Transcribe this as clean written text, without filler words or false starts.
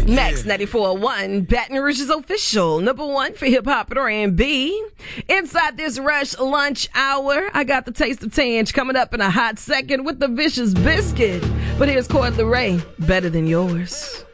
Max 94.1, Baton Rouge's official number one for hip hop and R&B. Inside this Rush lunch hour, I got the Taste of Tange coming up in a hot second with the Vicious Biscuit. But here's Coi Leray, Better Than Yours.